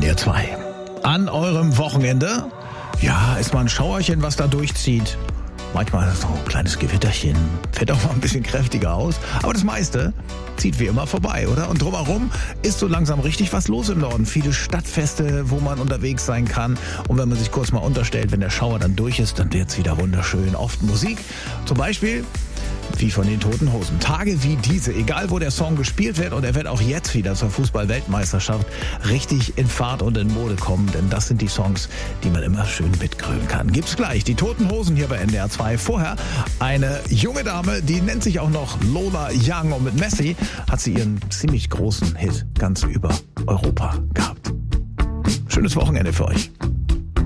NDR 2. An eurem Wochenende, ja, ist mal ein Schauerchen, was da durchzieht. Manchmal so ein kleines Gewitterchen, fällt auch mal ein bisschen kräftiger aus. Aber das meiste zieht wie immer vorbei, oder? Und drumherum ist so langsam richtig was los im Norden. Viele Stadtfeste, wo man unterwegs sein kann. Und wenn man sich kurz mal unterstellt, wenn der Schauer dann durch ist, dann wird's wieder wunderschön. Oft Musik, zum Beispiel wie von den Toten Hosen. Tage wie diese, egal wo der Song gespielt wird, und er wird auch jetzt wieder zur Fußball-Weltmeisterschaft richtig in Fahrt und in Mode kommen, denn das sind die Songs, die man immer schön mitgrölen kann. Gibt's gleich die Toten Hosen hier bei NDR 2. Vorher eine junge Dame, die nennt sich auch noch Lola Young, und mit Messi hat sie ihren ziemlich großen Hit ganz über Europa gehabt. Schönes Wochenende für euch.